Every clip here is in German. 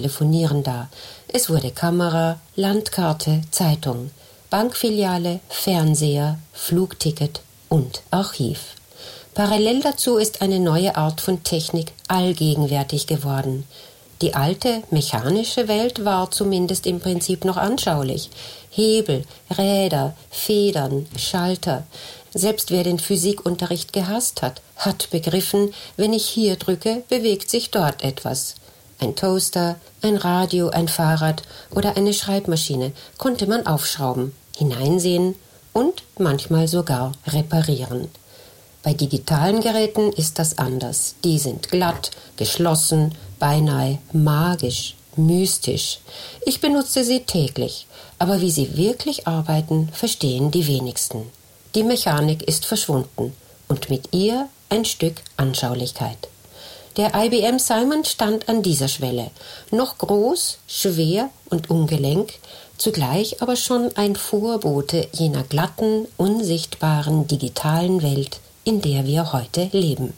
Telefonieren da. Es wurde Kamera, Landkarte, Zeitung, Bankfiliale, Fernseher, Flugticket und Archiv. Parallel dazu ist eine neue Art von Technik allgegenwärtig geworden. Die alte, mechanische Welt war zumindest im Prinzip noch anschaulich. Hebel, Räder, Federn, Schalter. Selbst wer den Physikunterricht gehasst hat, hat begriffen, wenn ich hier drücke, bewegt sich dort etwas. Ein Toaster, ein Radio, ein Fahrrad oder eine Schreibmaschine konnte man aufschrauben, hineinsehen und manchmal sogar reparieren. Bei digitalen Geräten ist das anders. Die sind glatt, geschlossen, beinahe magisch, mystisch. Ich benutze sie täglich, aber wie sie wirklich arbeiten, verstehen die wenigsten. Die Mechanik ist verschwunden und mit ihr ein Stück Anschaulichkeit. Der IBM Simon stand an dieser Schwelle, noch groß, schwer und ungelenk, zugleich aber schon ein Vorbote jener glatten, unsichtbaren, digitalen Welt, in der wir heute leben.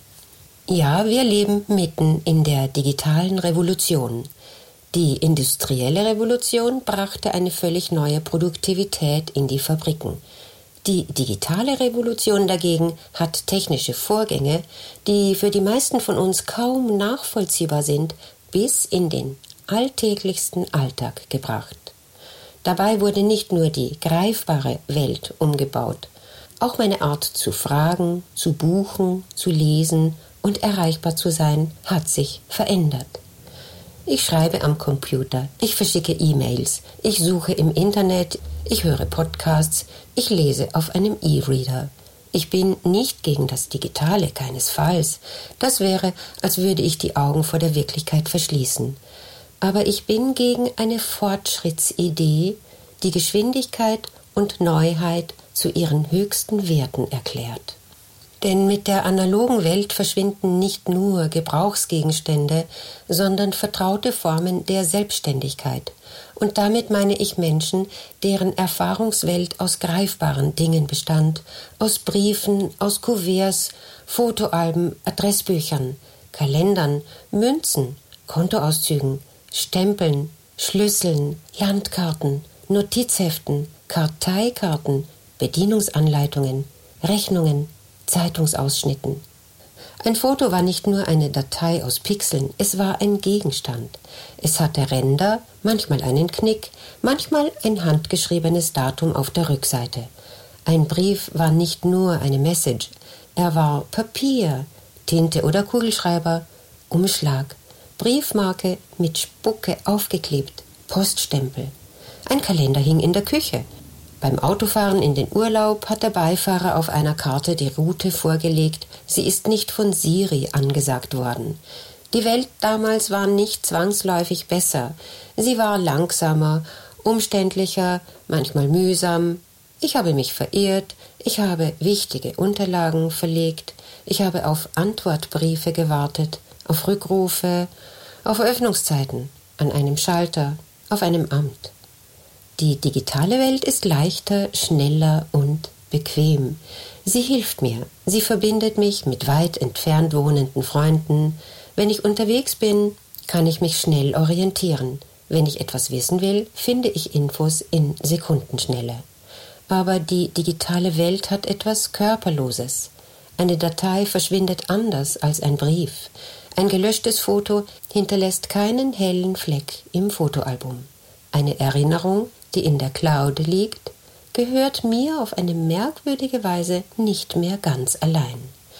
Ja, wir leben mitten in der digitalen Revolution. Die industrielle Revolution brachte eine völlig neue Produktivität in die Fabriken. Die digitale Revolution dagegen hat technische Vorgänge, die für die meisten von uns kaum nachvollziehbar sind, bis in den alltäglichsten Alltag gebracht. Dabei wurde nicht nur die greifbare Welt umgebaut, auch meine Art zu fragen, zu buchen, zu lesen und erreichbar zu sein, hat sich verändert. Ich schreibe am Computer, ich verschicke E-Mails, ich suche im Internet, ich höre Podcasts, ich lese auf einem E-Reader. Ich bin nicht gegen das Digitale, keinesfalls. Das wäre, als würde ich die Augen vor der Wirklichkeit verschließen. Aber ich bin gegen eine Fortschrittsidee, die Geschwindigkeit und Neuheit zu ihren höchsten Werten erklärt. Denn mit der analogen Welt verschwinden nicht nur Gebrauchsgegenstände, sondern vertraute Formen der Selbstständigkeit. Und damit meine ich Menschen, deren Erfahrungswelt aus greifbaren Dingen bestand, aus Briefen, aus Kuverts, Fotoalben, Adressbüchern, Kalendern, Münzen, Kontoauszügen, Stempeln, Schlüsseln, Landkarten, Notizheften, Karteikarten, Bedienungsanleitungen, Rechnungen, Zeitungsausschnitten. Ein Foto war nicht nur eine Datei aus Pixeln, es war ein Gegenstand. Es hatte Ränder, manchmal einen Knick, manchmal ein handgeschriebenes Datum auf der Rückseite. Ein Brief war nicht nur eine Message, er war Papier, Tinte oder Kugelschreiber, Umschlag, Briefmarke mit Spucke aufgeklebt, Poststempel. Ein Kalender hing in der Küche. Beim Autofahren in den Urlaub hat der Beifahrer auf einer Karte die Route vorgelegt. Sie ist nicht von Siri angesagt worden. Die Welt damals war nicht zwangsläufig besser. Sie war langsamer, umständlicher, manchmal mühsam. Ich habe mich verirrt, ich habe wichtige Unterlagen verlegt, ich habe auf Antwortbriefe gewartet, auf Rückrufe, auf Öffnungszeiten, an einem Schalter, auf einem Amt. Die digitale Welt ist leichter, schneller und bequem. Sie hilft mir. Sie verbindet mich mit weit entfernt wohnenden Freunden. Wenn ich unterwegs bin, kann ich mich schnell orientieren. Wenn ich etwas wissen will, finde ich Infos in Sekundenschnelle. Aber die digitale Welt hat etwas Körperloses. Eine Datei verschwindet anders als ein Brief. Ein gelöschtes Foto hinterlässt keinen hellen Fleck im Fotoalbum. Eine Erinnerung, die in der Cloud liegt, gehört mir auf eine merkwürdige Weise nicht mehr ganz allein.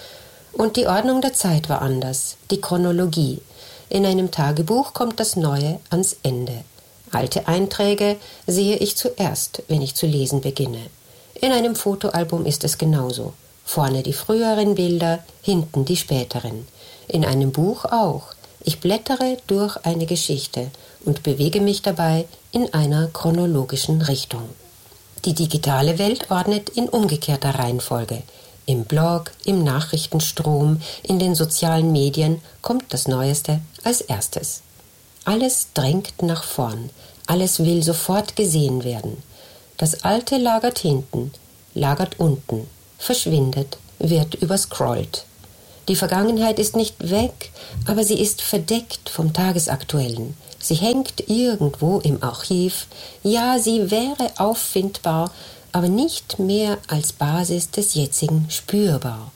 Und die Ordnung der Zeit war anders, die Chronologie. In einem Tagebuch kommt das Neue ans Ende. Alte Einträge sehe ich zuerst, wenn ich zu lesen beginne. In einem Fotoalbum ist es genauso. Vorne die früheren Bilder, hinten die späteren. In einem Buch auch. Ich blättere durch eine Geschichte und bewege mich dabei in einer chronologischen Richtung. Die digitale Welt ordnet in umgekehrter Reihenfolge. Im Blog, im Nachrichtenstrom, in den sozialen Medien kommt das Neueste als erstes. Alles drängt nach vorn, alles will sofort gesehen werden. Das Alte lagert hinten, lagert unten, verschwindet, wird überscrollt. Die Vergangenheit ist nicht weg, aber sie ist verdeckt vom Tagesaktuellen. Sie hängt irgendwo im Archiv. Ja, sie wäre auffindbar, aber nicht mehr als Basis des Jetzigen spürbar.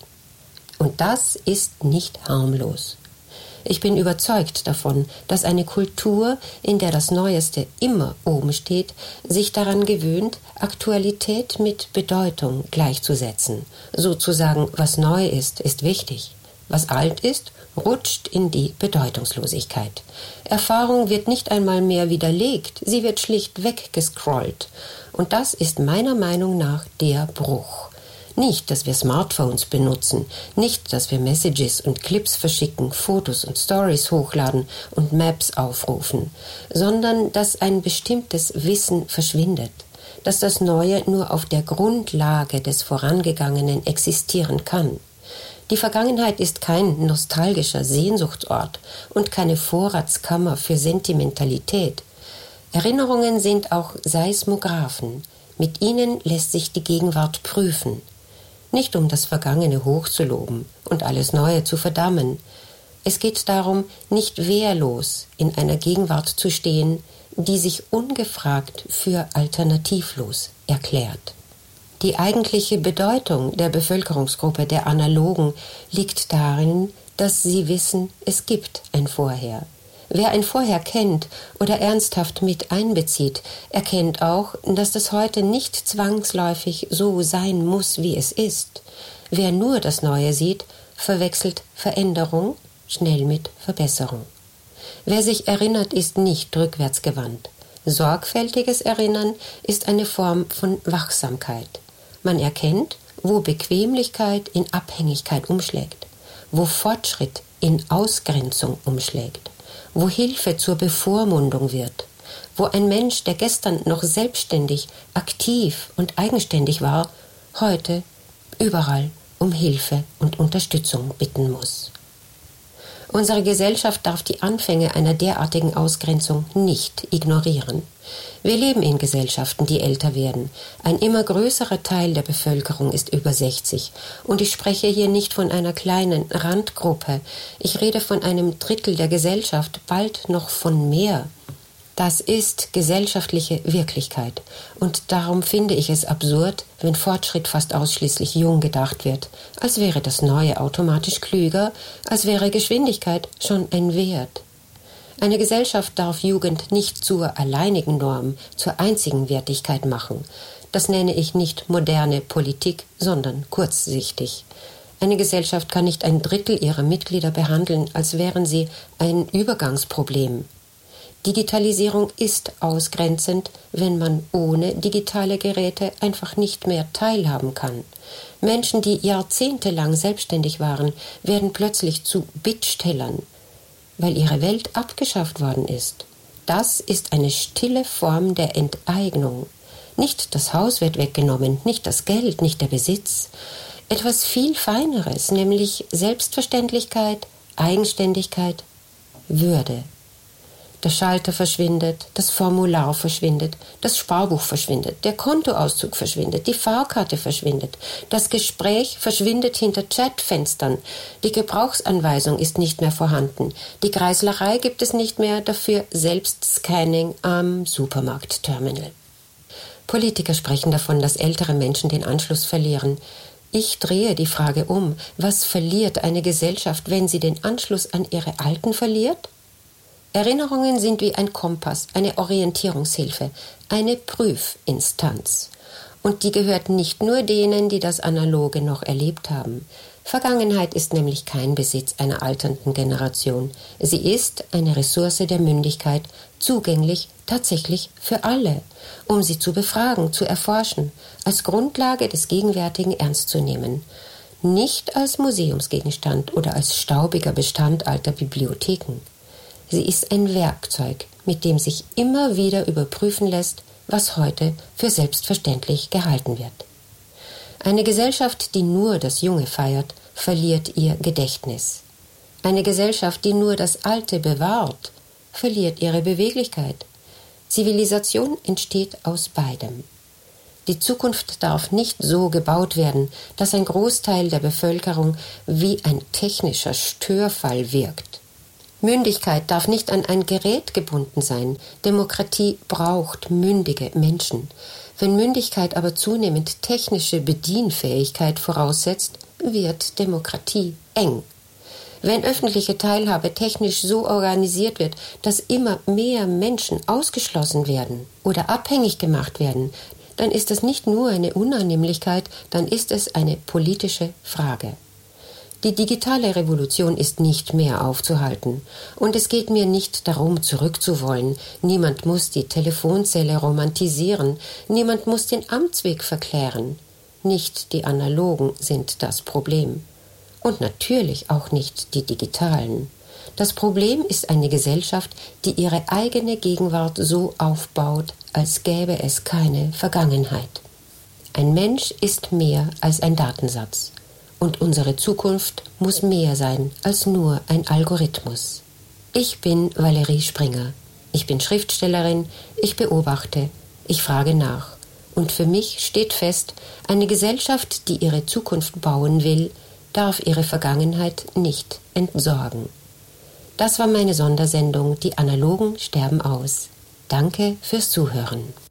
Und das ist nicht harmlos. Ich bin überzeugt davon, dass eine Kultur, in der das Neueste immer oben steht, sich daran gewöhnt, Aktualität mit Bedeutung gleichzusetzen. Sozusagen, was neu ist, ist wichtig. Was alt ist, rutscht in die Bedeutungslosigkeit. Erfahrung wird nicht einmal mehr widerlegt, sie wird schlicht weggescrollt. Und das ist meiner Meinung nach der Bruch. Nicht, dass wir Smartphones benutzen, nicht, dass wir Messages und Clips verschicken, Fotos und Stories hochladen und Maps aufrufen, sondern dass ein bestimmtes Wissen verschwindet, dass das Neue nur auf der Grundlage des Vorangegangenen existieren kann. Die Vergangenheit ist kein nostalgischer Sehnsuchtsort und keine Vorratskammer für Sentimentalität. Erinnerungen sind auch Seismographen. Mit ihnen lässt sich die Gegenwart prüfen. Nicht um das Vergangene hochzuloben und alles Neue zu verdammen. Es geht darum, nicht wehrlos in einer Gegenwart zu stehen, die sich ungefragt für alternativlos erklärt. Die eigentliche Bedeutung der Bevölkerungsgruppe der Analogen liegt darin, dass sie wissen, es gibt ein Vorher. Wer ein Vorher kennt oder ernsthaft mit einbezieht, erkennt auch, dass das Heute nicht zwangsläufig so sein muss, wie es ist. Wer nur das Neue sieht, verwechselt Veränderung schnell mit Verbesserung. Wer sich erinnert, ist nicht rückwärtsgewandt. Sorgfältiges Erinnern ist eine Form von Wachsamkeit. Man erkennt, wo Bequemlichkeit in Abhängigkeit umschlägt, wo Fortschritt in Ausgrenzung umschlägt, wo Hilfe zur Bevormundung wird, wo ein Mensch, der gestern noch selbstständig, aktiv und eigenständig war, heute überall um Hilfe und Unterstützung bitten muss. Unsere Gesellschaft darf die Anfänge einer derartigen Ausgrenzung nicht ignorieren. Wir leben in Gesellschaften, die älter werden. Ein immer größerer Teil der Bevölkerung ist über 60. Und ich spreche hier nicht von einer kleinen Randgruppe. Ich rede von einem Drittel der Gesellschaft, bald noch von mehr. Das ist gesellschaftliche Wirklichkeit. Und darum finde ich es absurd, wenn Fortschritt fast ausschließlich jung gedacht wird, als wäre das Neue automatisch klüger, als wäre Geschwindigkeit schon ein Wert. Eine Gesellschaft darf Jugend nicht zur alleinigen Norm, zur einzigen Wertigkeit machen. Das nenne ich nicht moderne Politik, sondern kurzsichtig. Eine Gesellschaft kann nicht ein Drittel ihrer Mitglieder behandeln, als wären sie ein Übergangsproblem. Digitalisierung ist ausgrenzend, wenn man ohne digitale Geräte einfach nicht mehr teilhaben kann. Menschen, die jahrzehntelang selbstständig waren, werden plötzlich zu Bittstellern, weil ihre Welt abgeschafft worden ist. Das ist eine stille Form der Enteignung. Nicht das Haus wird weggenommen, nicht das Geld, nicht der Besitz. Etwas viel Feineres, nämlich Selbstverständlichkeit, Eigenständigkeit, Würde. Der Schalter verschwindet, das Formular verschwindet, das Sparbuch verschwindet, der Kontoauszug verschwindet, die Fahrkarte verschwindet, das Gespräch verschwindet hinter Chatfenstern, die Gebrauchsanweisung ist nicht mehr vorhanden, die Kreislerei gibt es nicht mehr, dafür Selbstscanning am Supermarktterminal. Politiker sprechen davon, dass ältere Menschen den Anschluss verlieren. Ich drehe die Frage um, was verliert eine Gesellschaft, wenn sie den Anschluss an ihre Alten verliert? Erinnerungen sind wie ein Kompass, eine Orientierungshilfe, eine Prüfinstanz. Und die gehört nicht nur denen, die das Analoge noch erlebt haben. Vergangenheit ist nämlich kein Besitz einer alternden Generation. Sie ist eine Ressource der Mündigkeit, zugänglich tatsächlich für alle, um sie zu befragen, zu erforschen, als Grundlage des Gegenwärtigen ernst zu nehmen. Nicht als Museumsgegenstand oder als staubiger Bestand alter Bibliotheken. Sie ist ein Werkzeug, mit dem sich immer wieder überprüfen lässt, was heute für selbstverständlich gehalten wird. Eine Gesellschaft, die nur das Junge feiert, verliert ihr Gedächtnis. Eine Gesellschaft, die nur das Alte bewahrt, verliert ihre Beweglichkeit. Zivilisation entsteht aus beidem. Die Zukunft darf nicht so gebaut werden, dass ein Großteil der Bevölkerung wie ein technischer Störfall wirkt. Mündigkeit darf nicht an ein Gerät gebunden sein. Demokratie braucht mündige Menschen. Wenn Mündigkeit aber zunehmend technische Bedienfähigkeit voraussetzt, wird Demokratie eng. Wenn öffentliche Teilhabe technisch so organisiert wird, dass immer mehr Menschen ausgeschlossen werden oder abhängig gemacht werden, dann ist das nicht nur eine Unannehmlichkeit, dann ist es eine politische Frage. Die digitale Revolution ist nicht mehr aufzuhalten. Und es geht mir nicht darum, zurückzuwollen. Niemand muss die Telefonzelle romantisieren. Niemand muss den Amtsweg verklären. Nicht die Analogen sind das Problem. Und natürlich auch nicht die digitalen. Das Problem ist eine Gesellschaft, die ihre eigene Gegenwart so aufbaut, als gäbe es keine Vergangenheit. Ein Mensch ist mehr als ein Datensatz. Und unsere Zukunft muss mehr sein als nur ein Algorithmus. Ich bin Valerie Springer. Ich bin Schriftstellerin, ich beobachte, ich frage nach. Und für mich steht fest, eine Gesellschaft, die ihre Zukunft bauen will, darf ihre Vergangenheit nicht entsorgen. Das war meine Sondersendung Die Analogen sterben aus. Danke fürs Zuhören.